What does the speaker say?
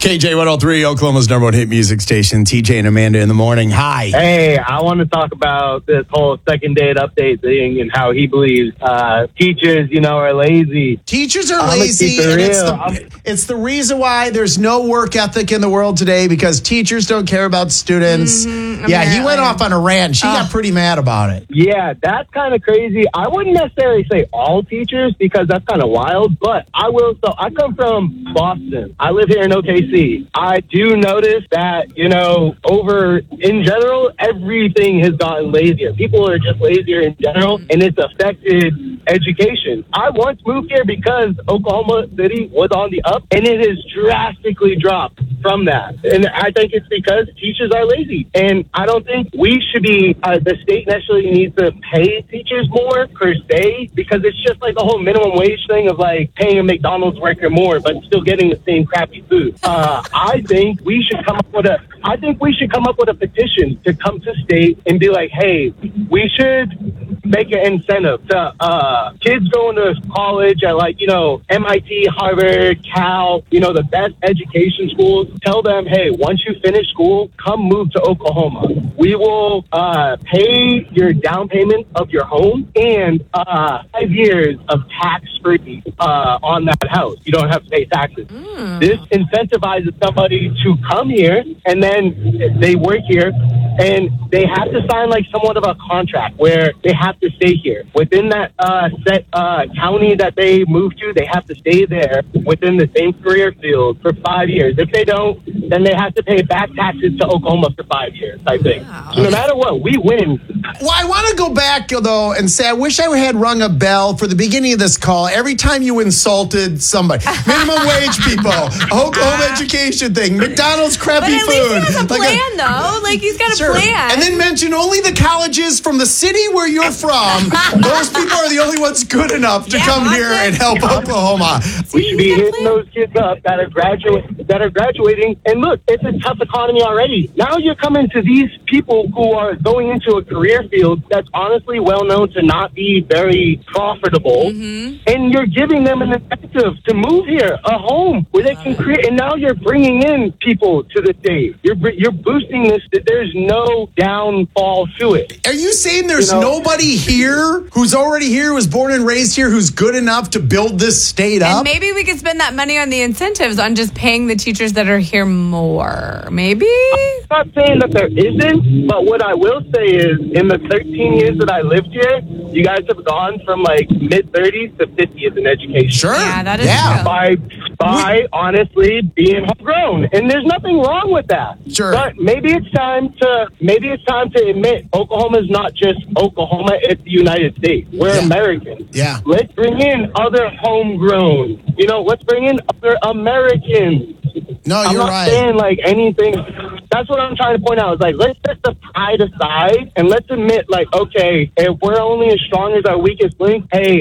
KJ103, Oklahoma's number one hit music station. TJ and Amanda in the morning. Hi. Hey, I want to talk about this whole second date update thing and how he believes teachers, are lazy. Teachers are lazy, and it's the reason why there's no work ethic in the world today, because teachers don't care about students. He went off on a rant. She got pretty mad about it. Yeah, that's kind of crazy. I wouldn't necessarily say all teachers, because that's kind of wild, but I will. So I come from Boston. I live here in OKC. I do notice that, over in general, everything has gotten lazier. People are just lazier in general, and it's affected education. I once moved here because Oklahoma City was on the up, and it has drastically dropped from that. And I think it's because teachers are lazy. And I don't think we should be, the state necessarily needs to pay teachers more per se, because it's just like the whole minimum wage thing of like paying a McDonald's worker more, but still getting the same crappy food. I think we should come up with a petition to come to state and be like, hey, we should make an incentive to kids going to college at MIT, Harvard, Cal, the best education schools. Tell them, hey, once you finish school, come move to Oklahoma. We will pay your down payment of your home and 5 years of tax-free on that house. You don't have to pay taxes. This incentivizes somebody to come here, and then they work here, and they have to sign somewhat of a contract where they have to stay here. Within that set county that they move to, they have to stay there within the same career field for 5 years. If they don't, then they have to pay back taxes to Oklahoma for 5 years, I think. Wow. So no matter what, we win. Well, I want to go back, though, and say I wish I had rung a bell for the beginning of this call every time you insulted somebody. Minimum wage people, Oklahoma education thing, McDonald's crappy food. But at least he has a plan, though. He's got a plan. And then mention only the colleges from the city where you're from. Those people are the only ones good enough to come here and help Oklahoma. We should be hitting those kids up that are graduating. And look, it's a tough economy already. Now you're coming to these people who are going into a career field that's honestly well known to not be very profitable, and you're giving them an incentive to move here, a home where they can create. And now you're bringing in people to the state. You're boosting this. There's no downfall to it. Are you saying there's nobody here who's already here, was born and raised here, who's good enough to build this state up? And maybe we could spend that money on the incentives on just paying the teachers that are here more. Maybe? I'm not saying that there isn't, but what I will say is in the 13 years that I lived here, you guys have gone from mid-30s to 50s in education. Sure. Yeah, that is true. By honestly being homegrown. And there's nothing wrong with that. Sure. But maybe it's time to admit Oklahoma's not just Oklahoma, it's the United States. We're Americans. Yeah. Let's bring in other homegrown. Let's bring in other Americans. No, you're right. I'm not saying anything. That's what I'm trying to point out. Is let's set the pride aside and let's admit, okay, if we're only as strong as our weakest link, hey,